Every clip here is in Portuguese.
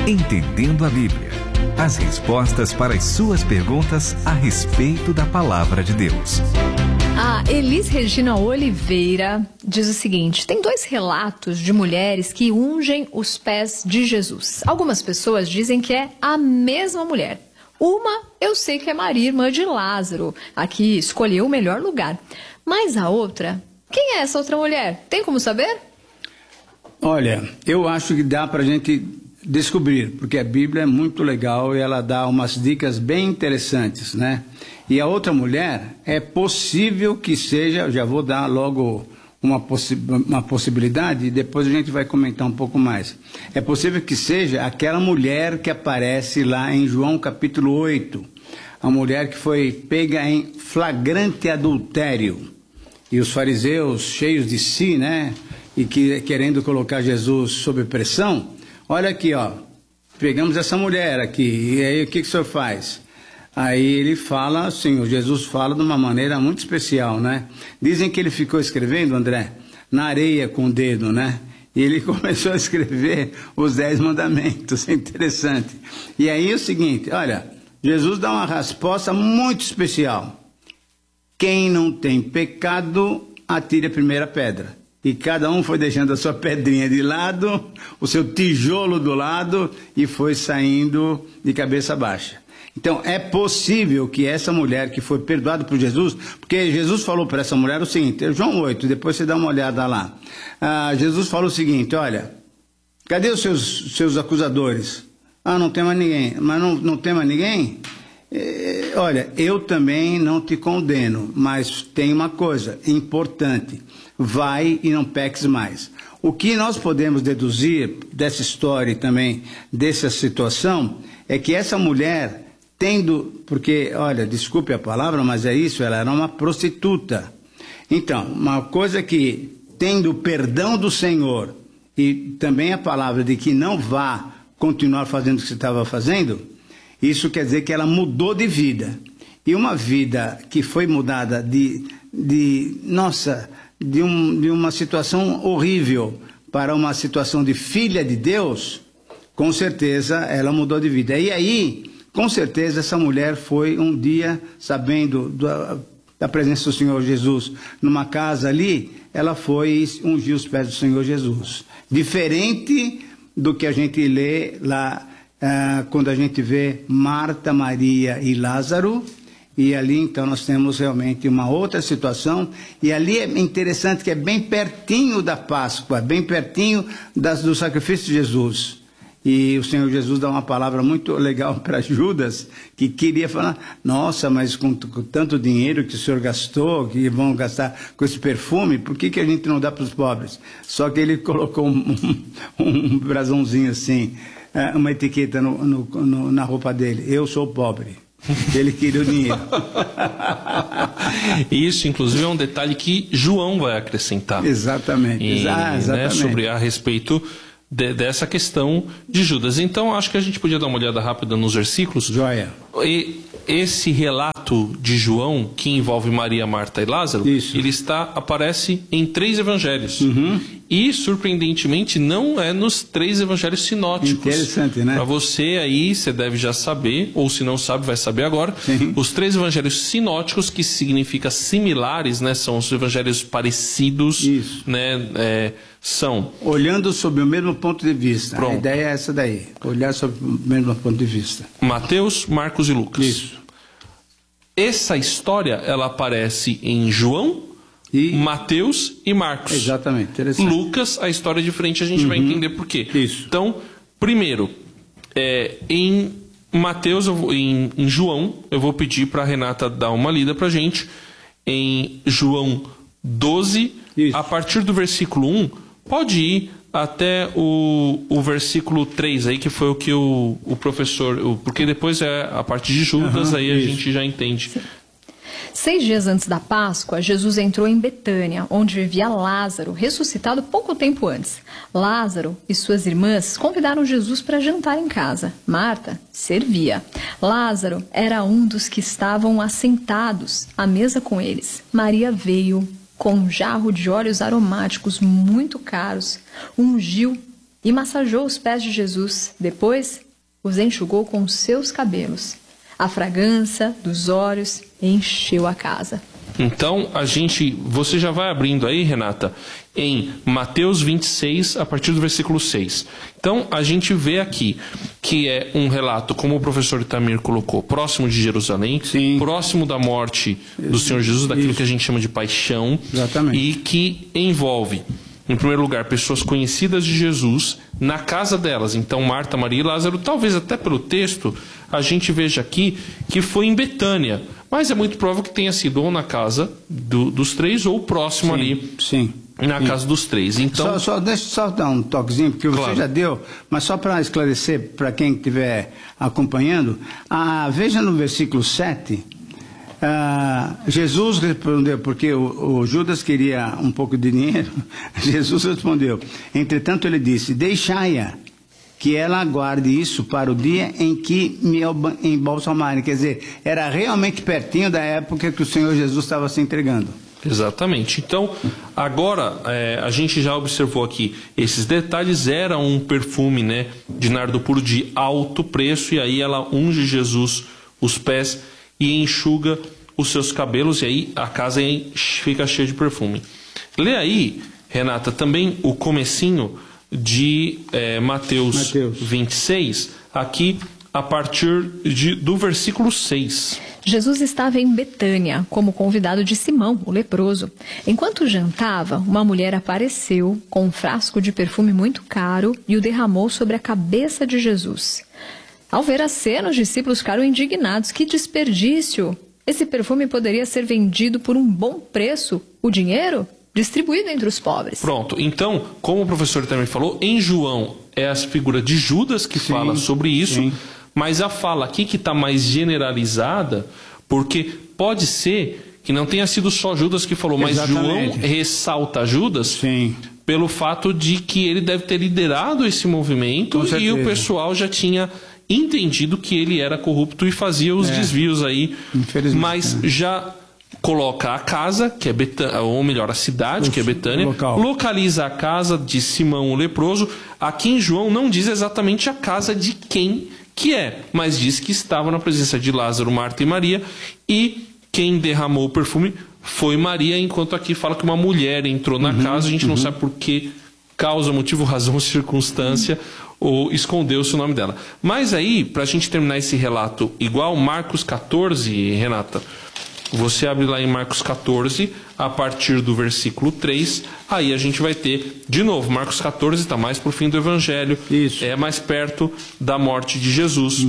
Entendendo a Bíblia. As respostas para as suas perguntas a respeito da Palavra de Deus. A Elis Regina Oliveira diz o seguinte: tem 2 relatos de mulheres que ungem os pés de Jesus. Algumas pessoas dizem que é a mesma mulher. Uma, eu sei que é Maria, irmã de Lázaro, a que escolheu o melhor lugar. Mas a outra, quem é essa outra mulher? Tem como saber? Olha, eu acho que dá para a gente descobrir, porque a Bíblia é muito legal e ela dá umas dicas bem interessantes, né? E a outra mulher, é possível que seja, já vou dar logo uma possibilidade e depois a gente vai comentar um pouco mais. É possível que seja aquela mulher que aparece lá em João capítulo 8, a mulher que foi pega em flagrante adultério. E os fariseus, cheios de si, né? E querendo colocar Jesus sob pressão. Olha aqui, ó, pegamos essa mulher aqui, e aí o que o senhor faz? Aí ele fala, assim, Jesus fala de uma maneira muito especial, né? Dizem que ele ficou escrevendo, André, na areia com o dedo, né? E ele começou a escrever os 10 mandamentos, é interessante. E aí é o seguinte, olha, Jesus dá uma resposta muito especial. Quem não tem pecado, atire a primeira pedra. E cada um foi deixando a sua pedrinha de lado, o seu tijolo do lado, e foi saindo de cabeça baixa. Então, é possível que essa mulher que foi perdoada por Jesus, porque Jesus falou para essa mulher o seguinte, João 8, depois você dá uma olhada lá. Jesus falou o seguinte, olha, cadê os seus acusadores? Não tem mais ninguém. Mas não tem mais ninguém? Olha, eu também não te condeno, mas tem uma coisa importante. Vai e não peques mais. O que nós podemos deduzir dessa história e também dessa situação é que essa mulher, porque, olha, desculpe a palavra, mas é isso, ela era uma prostituta. Então, uma coisa que, tendo o perdão do Senhor e também a palavra de que não vá continuar fazendo o que você estava fazendo, isso quer dizer que ela mudou de vida. E uma vida que foi mudada de uma situação horrível para uma situação de filha de Deus, com certeza ela mudou de vida. E aí, com certeza, essa mulher foi um dia, sabendo da presença do Senhor Jesus numa casa ali, ela foi ungir os pés do Senhor Jesus. Diferente do que a gente lê lá, quando a gente vê Marta, Maria e Lázaro. E ali, então, nós temos realmente uma outra situação. E ali é interessante que é bem pertinho da Páscoa, bem pertinho do sacrifício de Jesus. E o Senhor Jesus dá uma palavra muito legal para Judas, que queria falar, nossa, mas com tanto dinheiro que o Senhor gastou, que vão gastar com esse perfume, por que a gente não dá para os pobres? Só que ele colocou um brasãozinho assim, uma etiqueta na roupa dele, eu sou pobre. Ele queria o dinheiro. Isso, inclusive, é um detalhe que João vai acrescentar. Exatamente. Exatamente. Né, sobre a respeito dessa questão de Judas. Então, acho que a gente podia dar uma olhada rápida nos versículos. Joia. E esse relato de João, que envolve Maria, Marta e Lázaro, isso. Ele aparece em 3 evangelhos. Uhum. E, surpreendentemente, não é nos 3 evangelhos sinóticos. Interessante, né? Para você aí, você deve já saber, ou se não sabe, vai saber agora. Sim. Os 3 evangelhos sinóticos, que significa similares, né? São os evangelhos parecidos. Isso. Né? São... Olhando sob o mesmo ponto de vista. Pronto. A ideia é essa daí. Olhar sob o mesmo ponto de vista. Mateus, Marcos e Lucas. Isso. Essa história, ela aparece em João, Mateus e Marcos. Exatamente, interessante. Lucas, a história é diferente, a gente vai entender por quê. Isso. Então, primeiro, em Mateus, em João, eu vou pedir para a Renata dar uma lida para a gente. Em João 12, isso. A partir do versículo 1, pode ir até o versículo 3 aí, que foi o que o professor... porque depois é a parte de Judas, aí a gente já entende. 6 dias antes da Páscoa, Jesus entrou em Betânia, onde vivia Lázaro, ressuscitado pouco tempo antes. Lázaro e suas irmãs convidaram Jesus para jantar em casa. Marta servia. Lázaro era um dos que estavam assentados à mesa com eles. Maria veio com um jarro de óleos aromáticos muito caros, ungiu e massageou os pés de Jesus. Depois, os enxugou com os seus cabelos. A fragrância dos óleos encheu a casa. Então, você já vai abrindo aí, Renata, em Mateus 26, a partir do versículo 6. Então, a gente vê aqui que é um relato, como o professor Itamir colocou, próximo de Jerusalém, Sim. próximo da morte do Senhor Jesus, daquilo que a gente chama de paixão. Exatamente. E que envolve, em primeiro lugar, pessoas conhecidas de Jesus na casa delas. Então, Marta, Maria e Lázaro, talvez até pelo texto, a gente veja aqui que foi em Betânia. Mas é muito provável que tenha sido ou na casa dos três ou próximo ali na casa dos três. Então, deixa eu só dar um toquezinho, porque você já deu, mas só para esclarecer para quem estiver acompanhando, veja no versículo 7, Jesus respondeu, porque o Judas queria um pouco de dinheiro, Jesus respondeu, entretanto ele disse, deixai-a, que ela aguarde isso para o dia em que me embalsamarem. Quer dizer, era realmente pertinho da época que o Senhor Jesus estava se entregando. Exatamente. Então, agora, a gente já observou aqui, esses detalhes, era um perfume, né, de nardo puro de alto preço, e aí ela unge Jesus os pés e enxuga os seus cabelos, e aí a casa fica cheia de perfume. Lê aí, Renata, também o comecinho de Mateus 26, aqui a partir do versículo 6. Jesus estava em Betânia, como convidado de Simão, o leproso. Enquanto jantava, uma mulher apareceu com um frasco de perfume muito caro e o derramou sobre a cabeça de Jesus. Ao ver a cena, os discípulos ficaram indignados. Que desperdício! Esse perfume poderia ser vendido por um bom preço. O dinheiro? Distribuído entre os pobres. Pronto. Então, como o professor também falou, em João é a figura de Judas que fala sobre isso, mas a fala aqui que está mais generalizada, porque pode ser que não tenha sido só Judas que falou, mas João ressalta Judas pelo fato de que ele deve ter liderado esse movimento e o pessoal já tinha entendido que ele era corrupto e fazia os desvios aí, mas já coloca a casa, que é Betânia, ou melhor, a cidade, que é Betânia, localiza a casa de Simão o leproso. Aqui em João não diz exatamente a casa de quem que é, mas diz que estava na presença de Lázaro, Marta e Maria, e quem derramou o perfume foi Maria, enquanto aqui fala que uma mulher entrou na casa, a gente não sabe por que causa, motivo, razão, circunstância, ou escondeu-se o nome dela. Mas aí, para a gente terminar esse relato igual, Marcos 14, Renata, você abre lá em Marcos 14, a partir do versículo 3, aí a gente vai ter, de novo, Marcos 14 está mais para o fim do Evangelho, é mais perto da morte de Jesus,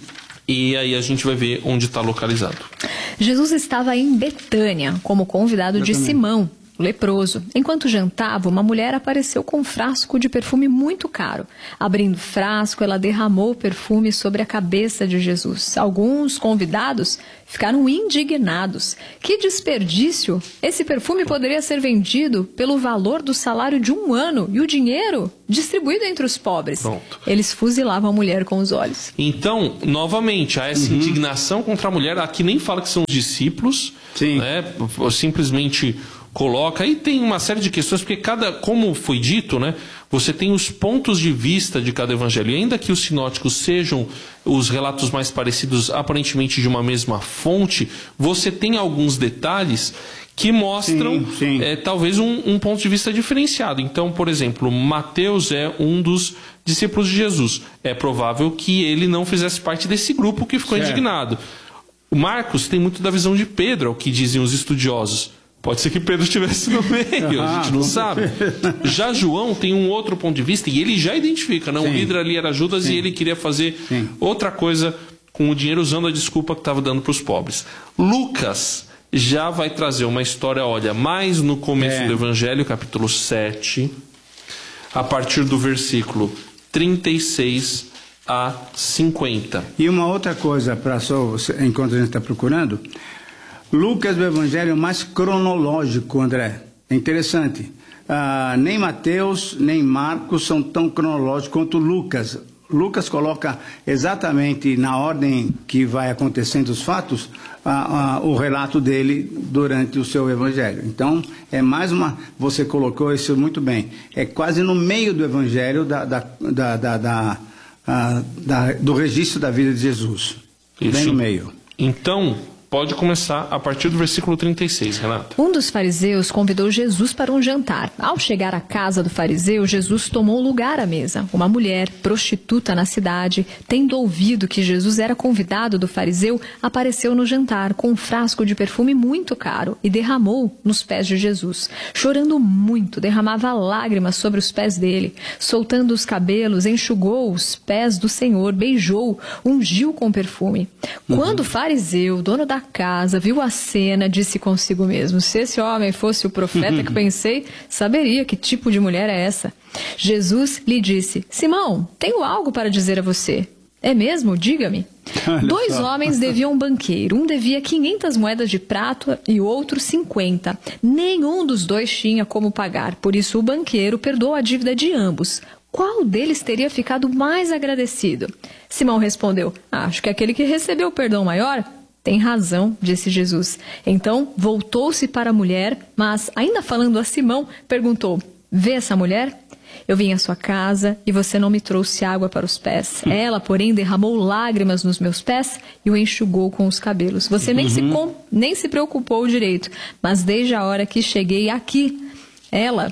e aí a gente vai ver onde está localizado. Jesus estava em Betânia, como convidado de Simão, o leproso. Enquanto jantava, uma mulher apareceu com um frasco de perfume muito caro. Abrindo o frasco, ela derramou o perfume sobre a cabeça de Jesus. Alguns convidados ficaram indignados. Que desperdício! Esse perfume poderia ser vendido pelo valor do salário de um ano e o dinheiro distribuído entre os pobres. Pronto. Eles fuzilavam a mulher com os olhos. Então, novamente, há essa indignação contra a mulher. Aqui nem fala que são os discípulos, né? Simplesmente coloca, aí tem uma série de questões, porque como foi dito, né, você tem os pontos de vista de cada evangelho, e ainda que os sinóticos sejam os relatos mais parecidos, aparentemente de uma mesma fonte, você tem alguns detalhes que mostram talvez um ponto de vista diferenciado. Então, por exemplo, Mateus é um dos discípulos de Jesus. É provável que ele não fizesse parte desse grupo que ficou indignado. O Marcos tem muito da visão de Pedro, é o que dizem os estudiosos. Pode ser que Pedro estivesse no meio, a gente não sabe. Já João tem um outro ponto de vista e ele já identifica, não? O líder ali era Judas e ele queria fazer outra coisa com o dinheiro usando a desculpa que estava dando para os pobres. Lucas já vai trazer uma história, olha, mais no começo do Evangelho, capítulo 7, a partir do versículo 36 a 50. E uma outra coisa, enquanto a gente está procurando, Lucas do Evangelho mais cronológico, André. É interessante. Nem Mateus, nem Marcos são tão cronológicos quanto Lucas. Lucas coloca exatamente na ordem que vai acontecendo os fatos, o relato dele durante o seu evangelho. Então, é mais uma... Você colocou isso muito bem. É quase no meio do evangelho do registro da vida de Jesus. Isso. Bem no meio. Então, pode começar a partir do versículo 36, Renato. Um dos fariseus convidou Jesus para um jantar. Ao chegar à casa do fariseu, Jesus tomou lugar à mesa. Uma mulher, prostituta na cidade, tendo ouvido que Jesus era convidado do fariseu, apareceu no jantar com um frasco de perfume muito caro e derramou nos pés de Jesus. Chorando muito, derramava lágrimas sobre os pés dele. Soltando os cabelos, enxugou os pés do Senhor, beijou, ungiu com perfume. Quando o fariseu, dono da casa, viu a cena, disse consigo mesmo: se esse homem fosse o profeta que pensei, saberia que tipo de mulher é essa. Jesus lhe disse: Simão, tenho algo para dizer a você. É mesmo? Diga-me. 2 homens deviam um banqueiro. Um devia 500 moedas de prata e o outro 50. Nenhum dos dois tinha como pagar. Por isso o banqueiro perdoou a dívida de ambos. Qual deles teria ficado mais agradecido? Simão respondeu: acho que aquele que recebeu o perdão maior. Tem razão, disse Jesus. Então voltou-se para a mulher, mas ainda falando a Simão, perguntou: vê essa mulher? Eu vim à sua casa e você não me trouxe água para os pés. Ela, porém, derramou lágrimas nos meus pés e o enxugou com os cabelos. Você nem se preocupou direito, mas desde a hora que cheguei aqui, ela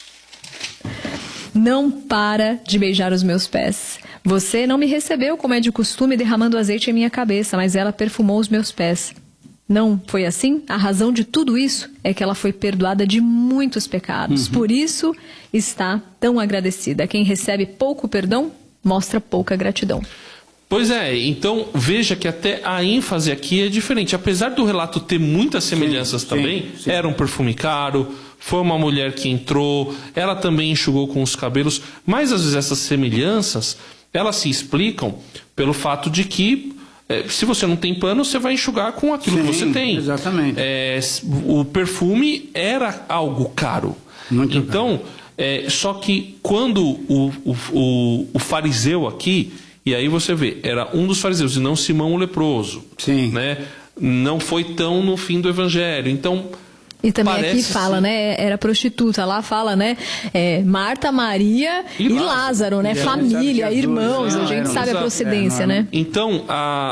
não para de beijar os meus pés. Você não me recebeu como é de costume, derramando azeite em minha cabeça, mas ela perfumou os meus pés. Não foi assim? A razão de tudo isso é que ela foi perdoada de muitos pecados. Por isso está tão agradecida. Quem recebe pouco perdão, mostra pouca gratidão. Pois é, então veja que até a ênfase aqui é diferente. Apesar do relato ter muitas semelhanças também, era um perfume caro, foi uma mulher que entrou, ela também enxugou com os cabelos, mas às vezes essas semelhanças, elas se explicam pelo fato de que se você não tem pano, você vai enxugar com aquilo que você tem. Exatamente. O perfume era algo caro. Muito então, caro. Só que quando o fariseu aqui, e aí você vê, era um dos fariseus e não Simão o leproso. Sim. Né? Não foi tão no fim do evangelho. Então, e também aqui fala, né? Era prostituta. Lá fala, né? Marta, Maria e Lázaro, né? Família, irmãos. A gente sabe a procedência, né? Então,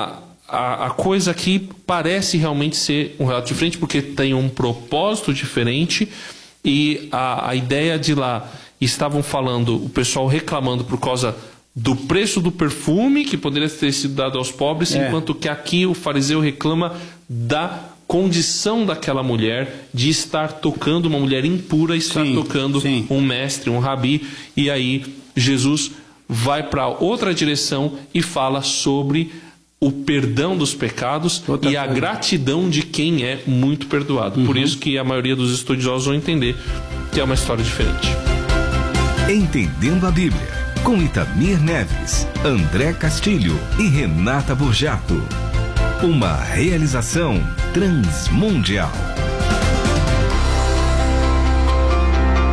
a coisa aqui parece realmente ser um relato diferente, porque tem um propósito diferente. E a ideia de lá, estavam falando, o pessoal reclamando por causa do preço do perfume, que poderia ter sido dado aos pobres, enquanto que aqui o fariseu reclama da condição daquela mulher de estar tocando uma mulher impura, estar tocando um mestre, um rabi. E aí Jesus vai para outra direção e fala sobre o perdão dos pecados e a gratidão de quem é muito perdoado. Por isso que a maioria dos estudiosos vão entender que é uma história diferente. Entendendo a Bíblia, com Itamir Neves, André Castilho e Renata Borjato. Uma realização Transmundial.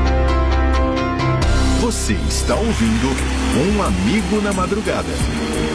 Você está ouvindo Um Amigo na Madrugada.